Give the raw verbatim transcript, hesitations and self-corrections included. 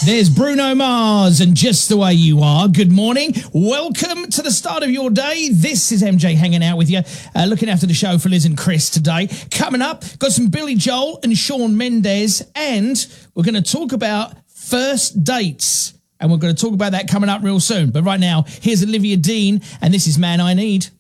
There's Bruno Mars and Just the Way You Are. Good morning. Welcome to the start of your day. This is M J hanging out with you, uh, looking after the show for Liz and Chris today. Coming up, got some Billy Joel and Shawn Mendes, and we're going to talk about first dates. And we're going to talk about that coming up real soon. But right now, here's Olivia Dean, and this is Man I Need.